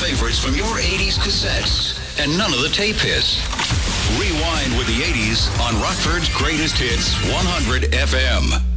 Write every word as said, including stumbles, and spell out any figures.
favorites from your eighties cassettes and none of the tape hits. Rewind with the eighties on Rockford's Greatest Hits one hundred F M.